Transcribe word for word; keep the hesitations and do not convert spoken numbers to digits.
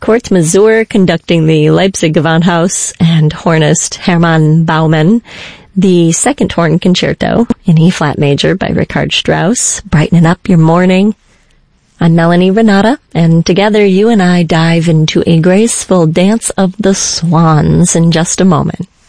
Kurt Masur conducting the Leipzig Gewandhaus and hornist Hermann Baumann. The second horn concerto in E-flat major by Richard Strauss, brightening up your morning. I'm Melanie Renata, and together you and I dive into a graceful dance of the swans in just a moment.